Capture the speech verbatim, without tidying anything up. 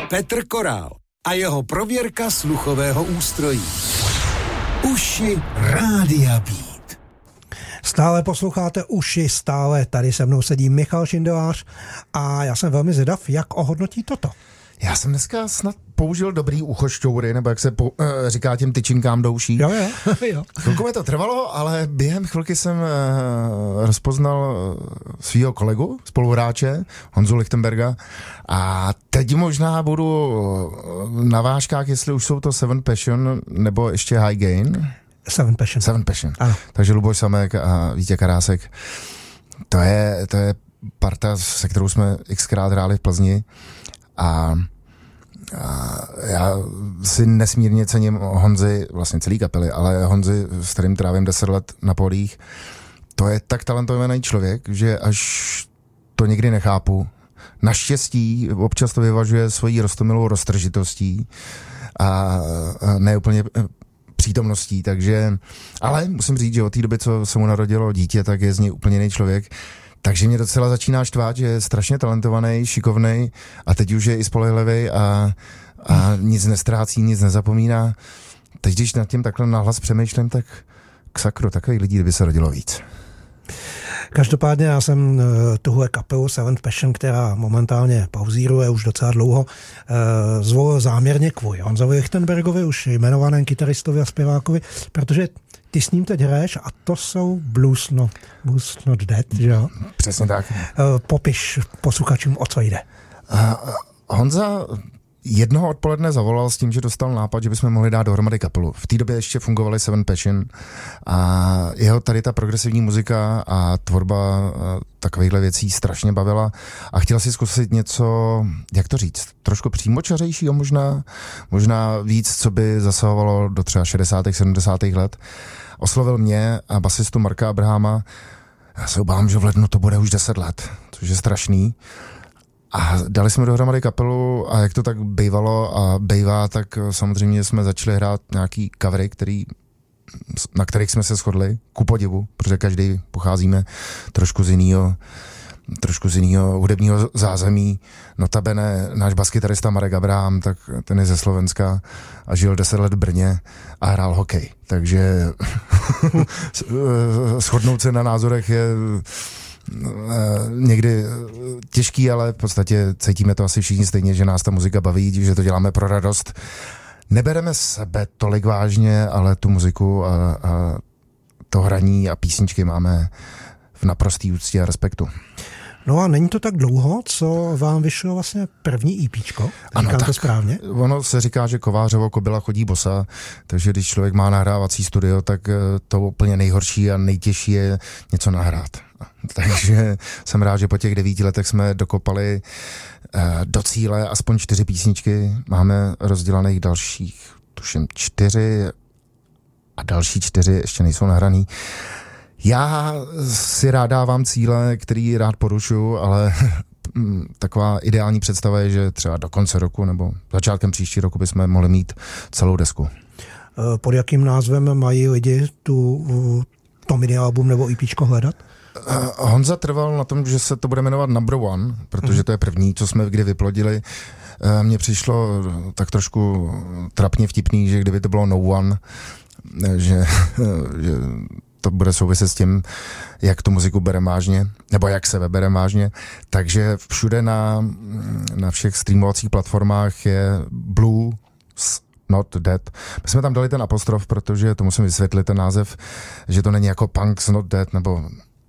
Petr Korál a jeho prověrka sluchového ústrojí. Uši Rádia Beat. Stále posloucháte Uši, stále tady se mnou sedí Michal Šindelář a já jsem velmi zvědav, jak ohodnotí toto. Já jsem dneska snad použil dobrý uchošťoury, nebo jak se po, uh, říká těm tyčinkám do uší. Jo, jo, jo. Chvilku mi to trvalo, ale během chvilky jsem uh, rozpoznal svýho kolegu, spoluhráče, Honzu Lichtenberga, a teď možná budu na vážkách, jestli už jsou to Seven Passion, nebo ještě High Gain. Seven Passion. Seven Passion. Ano. Takže Luboš Samek a Vítě Karásek. To je, to je parta, se kterou jsme xkrát hráli v Plzni. A, a já si nesmírně cením Honzy, vlastně celý kapely, ale Honzy, s kterým trávím deset let na pódiích, to je tak talentovaný člověk, že až to nikdy nechápu. Naštěstí občas to vyvažuje svojí roztomilou roztržitostí a ne úplně přítomností, takže, ale musím říct, že od té doby, co se mu narodilo dítě, tak je z něj úplně jiný člověk. Takže mě docela začíná štvát, že je strašně talentovaný, šikovnej a teď už je i spolehlivý a, a nic nestrácí, nic nezapomíná. Teď, když nad tím takhle nahlas přemýšlím, tak k sakru, takových lidí by se rodilo víc. Každopádně já jsem tuhle kapelu Seven Passion, která momentálně pauzíruje už docela dlouho, zvolil záměrně kvůli Honzovi Lichtenbergovi, už jmenovaném kytaristovi a zpěvákovi, protože ty s ním teď hraješ a to jsou Blues Not, Blues Not Dead, že jo? Přesně tak. Popiš posluchačům, o co jde. Uh, Honza jednoho odpoledne zavolal s tím, že dostal nápad, že bychom mohli dát dohromady kapelu. V té době ještě fungovaly Seven Passion a jeho tady ta progresivní muzika a tvorba takovýchhle věcí strašně bavila a chtěl si zkusit něco, jak to říct, trošku přímočařejšího možná, možná víc, co by zasahovalo do třeba šedesátých sedmdesátých let. Oslovil mě a basistu Marka Abrahama. Já se obávám, že v lednu to bude už deset let, což je strašný. A dali jsme dohromady kapelu a jak to tak bývalo a bývá, tak samozřejmě jsme začali hrát nějaký covery, který, na kterých jsme se shodli, ku podivu, protože každý pocházíme trošku z jiného trošku z jiného hudebního zázemí. Notabene náš baskytarista Marek Abraham, tak ten je ze Slovenska a žil deset let v Brně a hrál hokej. Takže shodnout se na názorech je někdy těžký, ale v podstatě cítíme to asi všichni stejně, že nás ta muzika baví, že to děláme pro radost. Nebereme sebe tolik vážně, ale tu muziku a, a to hraní a písničky máme v naprostý úctě a respektu. No a není to tak dlouho, co vám vyšlo vlastně první EPčko? Říkám ano, to správně? Ono se říká, že kovářovo kobila chodí bosa, takže když člověk má nahrávací studio, tak to úplně nejhorší a nejtěžší je něco nahrát. Takže jsem rád, že po těch devíti letech jsme dokopali do cíle aspoň čtyři písničky. Máme rozdělaných dalších, tuším, čtyři a další čtyři ještě nejsou nahraný. Já si rád dávám cíle, který rád porušuju, ale taková ideální představa je, že třeba do konce roku nebo začátkem příští roku bychom mohli mít celou desku. Pod jakým názvem mají lidi tu, to mini-album nebo EPčko hledat? Honza trval na tom, že se to bude jmenovat Number One, protože to je první, co jsme kdy vyplodili. Mně přišlo tak trošku trapně vtipný, že kdyby to bylo No One, že, že to bude souviset s tím, jak tu muziku bere vážně, nebo jak se bere vážně. Takže všude na, na všech streamovacích platformách je Blues Not Dead. My jsme tam dali ten apostrof, protože to musím vysvětlit, ten název, že to není jako Punks Not Dead, nebo